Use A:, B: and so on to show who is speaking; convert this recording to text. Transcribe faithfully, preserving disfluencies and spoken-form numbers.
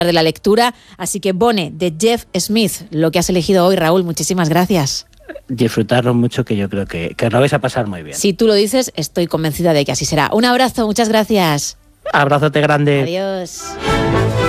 A: de la lectura. Así que Bone, de Jeff Smith, lo que has elegido hoy, Raúl, muchísimas gracias.
B: Disfrutarlo mucho, que yo creo que, que os lo vais a pasar muy bien.
A: Si tú lo dices, estoy convencida de que así será. Un abrazo, muchas gracias.
B: Abrazote grande.
A: Adiós.